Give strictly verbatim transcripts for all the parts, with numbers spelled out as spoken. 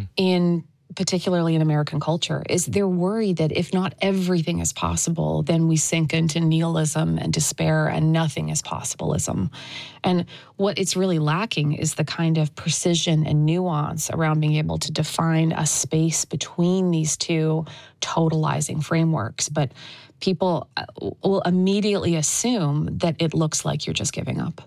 in particularly in American culture, is they're worried that if not everything is possible, then we sink into nihilism and despair and nothing is possibilism. And what it's really lacking is the kind of precision and nuance around being able to define a space between these two totalizing frameworks. But people will immediately assume that it looks like you're just giving up.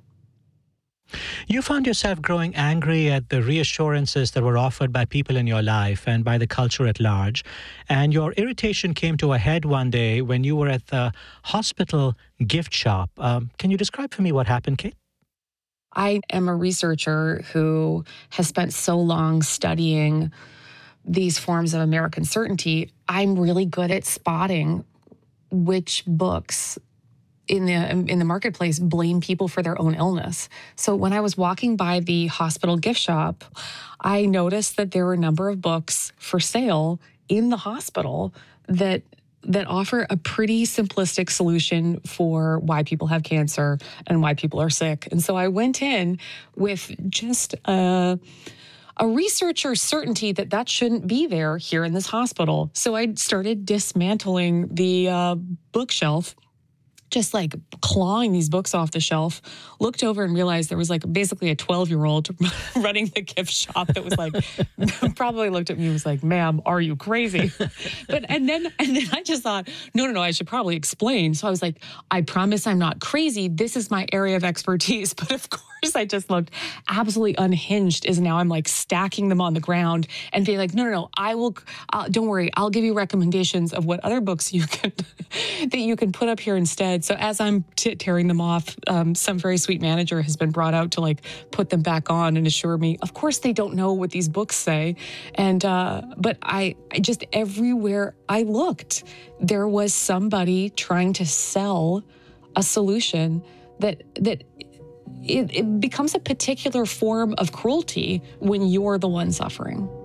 You found yourself growing angry at the reassurances that were offered by people in your life and by the culture at large. And your irritation came to a head one day when you were at the hospital gift shop. Um, can you describe for me what happened, Kate? I am a researcher who has spent so long studying these forms of American certainty. I'm really good at spotting which books in the in the marketplace blame people for their own illness. So when I was walking by the hospital gift shop, I noticed that there were a number of books for sale in the hospital that that offer a pretty simplistic solution for why people have cancer and why people are sick. And so I went in with just a a researcher's certainty that that shouldn't be there here in this hospital. So I started dismantling the uh, bookshelf, just like clawing these books off the shelf, looked over and realized there was like basically a twelve-year-old running the gift shop that was like, probably looked at me and was like, ma'am, are you crazy? But, and then, and then I just thought, no, no, no, I should probably explain. So I was like, I promise I'm not crazy. This is my area of expertise. But of course I just looked absolutely unhinged as now I'm like stacking them on the ground and being like, no, no, no, I will, uh, don't worry. I'll give you recommendations of what other books you can, that you can put up here instead. So as I'm t- tearing them off, um, some very sweet manager has been brought out to like put them back on and assure me, of course they don't know what these books say. And, uh, but I, I just, everywhere I looked, there was somebody trying to sell a solution that, that it, it becomes a particular form of cruelty when you're the one suffering.